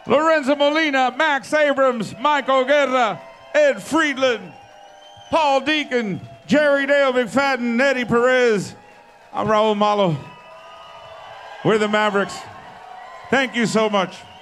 Lorenzo Molina, Max Abrams, Michael Guerra, Ed Friedland, Paul Deacon, Jerry Dale McFadden, Eddie Perez. I'm Raul Malo. We're the Mavericks. Thank you so much.